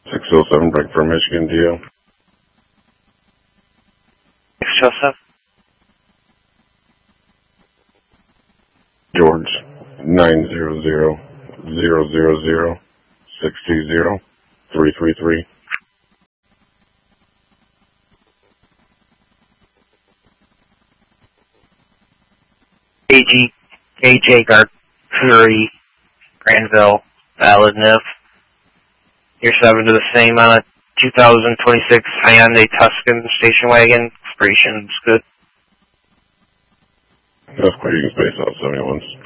607 Frankfort, Michigan, DL. 607. George, 900-000-620-333. AJ Curry, Granville, valid NIF. You're 7 to the same on a 2026 Hyundai Tuscan station wagon. Expiration's good. That's quite, you can space out 71s.